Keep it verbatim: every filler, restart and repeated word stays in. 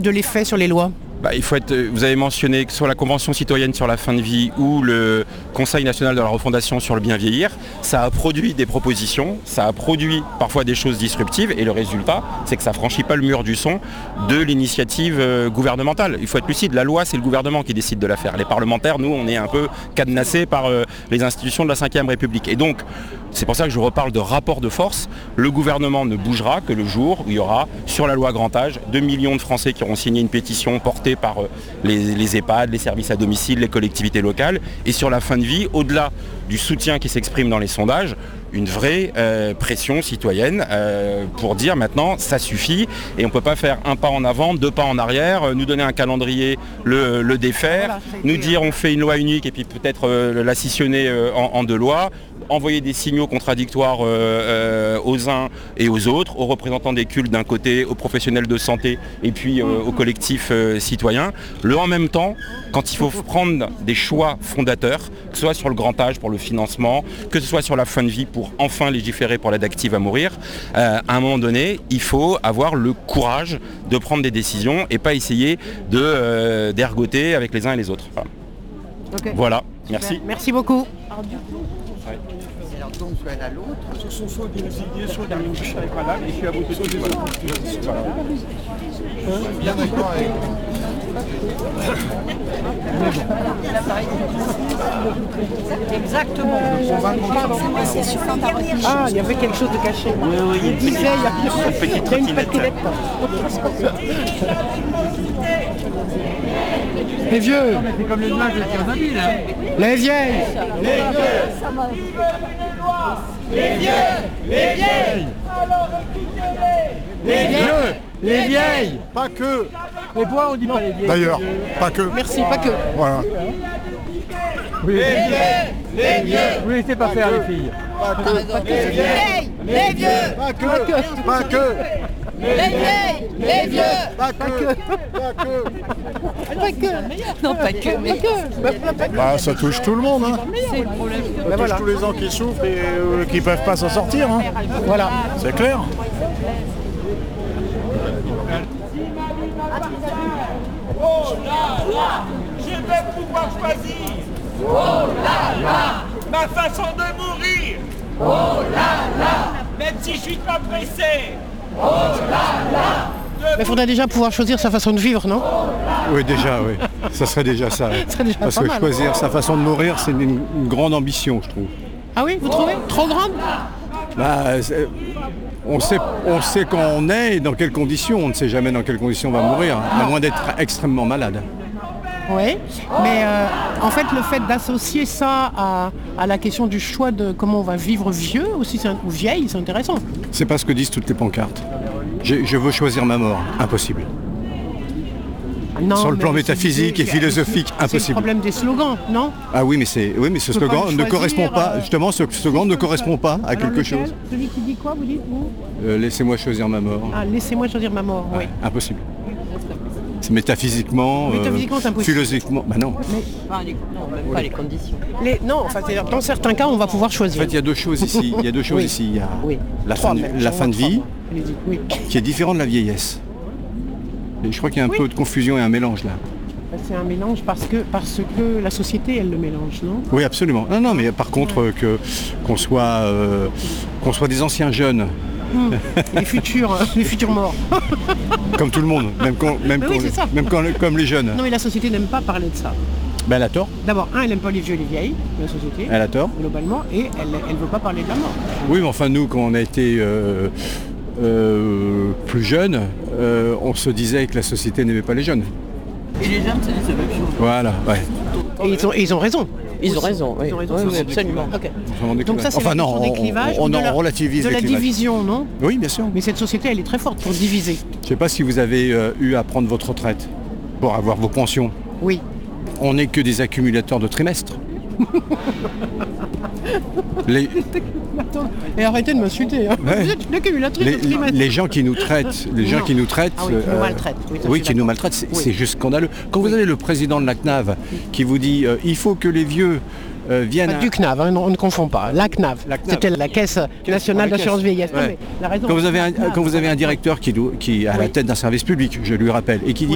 de l'effet sur les lois ? Bah, il faut être, vous avez mentionné que soit la Convention citoyenne sur la fin de vie ou le Conseil national de la refondation sur le bien vieillir, ça a produit des propositions, ça a produit parfois des choses disruptives et le résultat, c'est que ça ne franchit pas le mur du son de l'initiative gouvernementale. Il faut être lucide, la loi, c'est le gouvernement qui décide de la faire. Les parlementaires, nous, on est un peu cadenassés par les institutions de la cinquième République. Et donc, c'est pour ça que je reparle de rapport de force. Le gouvernement ne bougera que le jour où il y aura, sur la loi grand âge, deux millions de Français qui auront signé une pétition portée par les, les EHPAD, les services à domicile, les collectivités locales. Et sur la fin de vie, au-delà du soutien qui s'exprime dans les sondages, une vraie euh, pression citoyenne euh, pour dire maintenant ça suffit et on ne peut pas faire un pas en avant, deux pas en arrière, euh, nous donner un calendrier, le, le défaire, voilà, nous dire on fait une loi unique et puis peut-être euh, la scissionner euh, en, en deux lois, envoyer des signaux contradictoires euh, euh, aux uns et aux autres, aux représentants des cultes d'un côté, aux professionnels de santé et puis euh, aux collectifs euh, citoyens. Le en même temps, quand il faut prendre des choix fondateurs, que ce soit sur le grand âge pour le financement, que ce soit sur la fin de vie pour enfin légiférer pour l'aide active à mourir, euh, à un moment donné, il faut avoir le courage de prendre des décisions et pas essayer de, euh, d'ergoter avec les uns et les autres. Voilà, okay. Voilà. Merci. Merci beaucoup. Alors, du coup, alors donc l'un à l'autre, ce sont soit des désignées, soit des bouches avec madame, et puis à votre tour des voilà. Bien d'accord avec Exactement. Ah, il y avait quelque chose de caché. Oui, oui, il disait, il y a, une petite il y a une trottinette. Les vieux. C'est comme les nuages de Tchernobyl, hein. Les vieilles. Les vieux. Les vieux. Les vieilles. Alors écoutez-les. Les vieux. Les vieilles. Pas que. Mais pourquoi on dit pas les vieilles? D'ailleurs, pas que. Merci, pas que. Voilà. Oui. Les vieux. Les vieux. Vous ne laissez pas faire les filles. Pas que. Les vieilles, les vieux, Pas que. Pas que. les vieilles, les vieux. Pas que. Pas que. Pas que. Non, pas que, mais Bah, ça touche tout le monde. Hein. c'est le problème. Ça touche voilà. tous les gens qui souffrent et euh, qui peuvent pas s'en sortir. Hein. Voilà. C'est clair. Oh là là, je vais pouvoir choisir. Oh là là, ma façon de mourir. Oh là là, même si je suis pas pressé. Oh là là. Mais il faudrait déjà pouvoir choisir sa façon de vivre, non? Oui, déjà, oui. Ça serait déjà ça. Ce serait déjà Parce pas que mal. choisir sa façon de mourir, c'est une, une grande ambition, je trouve. Ah oui, vous trouvez? Trop grande? Bah, c'est- on sait, on sait quand on est et dans quelles conditions. On ne sait jamais dans quelles conditions on va mourir, à moins d'être extrêmement malade. Oui, mais euh, en fait le fait d'associer ça à, à la question du choix de comment on va vivre vieux aussi, c'est un- ou vieille, c'est intéressant. C'est pas ce que disent toutes les pancartes. J'ai- Je veux choisir ma mort. Impossible. Non, Sur le mais plan c'est- métaphysique c'est- et philosophique, C'est le impossible. problème des slogans, non? Ah oui, mais c'est oui, mais ce On peut pas slogan le ne choisir, correspond pas. euh, Justement, ce slogan ne correspond pas à Alors quelque lequel? chose. Celui qui dit quoi, vous dites vous Euh, Laissez-moi choisir ma mort. Ah, laissez-moi choisir ma mort, oui. Ouais, impossible. C'est métaphysiquement, euh, Métaphysiquement, c'est impossible. philosophiquement. Bah non. Enfin, les- non, même pas les conditions. Les- non, enfin, c'est- dans certains cas, on va pouvoir En choisir. fait, il y a deux choses ici. Il y a deux choses Oui. ici. Il y a Oui. la, Trois fin de, même, la j'en fin de vois vie, trois. Allez-y, oui. qui est différente de la vieillesse. Et je crois qu'il y a un Oui. peu de confusion et un mélange là. C'est un mélange parce que, parce que la société, elle le mélange, non? Oui, absolument. Non, non, mais par contre, euh, que qu'on soit, euh, qu'on soit des anciens jeunes, Les futurs, hein, les futurs morts. comme tout le monde, même, quand, même, Mais oui, quand- c'est ça. même quand- comme les jeunes. Non, mais la société n'aime pas parler de ça. Ben, elle a tort. D'abord, un, elle n'aime pas les vieux et les vieilles, la société, Elle a tort. globalement, et elle ne veut pas parler de la mort. Oui, mais enfin, nous, quand on a été euh, euh, plus jeunes, euh, on se disait que la société n'aimait pas les jeunes. Et les jeunes, c'est la même chose. Voilà, ouais. Et ils ont, et ils ont raison. Ils ont raison, oui. Ils ont raison, Oui, c'est oui, ça. absolument. Ok. Enfin, on est Donc ça, c'est enfin, la non, question des on- clivages. on, ou de en la, relativise de les la clivages. division, non? Oui, bien sûr. Mais cette société, elle est très forte pour diviser. Je ne sais pas si vous avez euh, eu à prendre votre retraite pour avoir vos pensions. Oui. On n'est que des accumulateurs de trimestres. les, Attends, et arrêtez de m'insulter. Hein. Ouais. Vous êtes une accumulatrice les, de trimestres. les gens qui nous traitent, les gens Non. qui nous traitent, Ah oui, qui nous maltraitent. Oui, ça, je suis qui nous d'accord. maltraitent, c'est Oui. c'est juste scandaleux. Quand vous avez le président de la C N A V qui vous dit euh, il faut que les vieux euh, viennent. Pas à- du C N A V, hein, non, on ne confond pas. La C N A V, La C N A V. c'était la Caisse nationale la d'assurance caisse. vieillesse. Non, Ouais. mais la raison, Quand vous avez un, C N A V, quand vous avez un directeur qui, doit- qui est à la Oui. tête d'un service public, je lui rappelle, et qui dit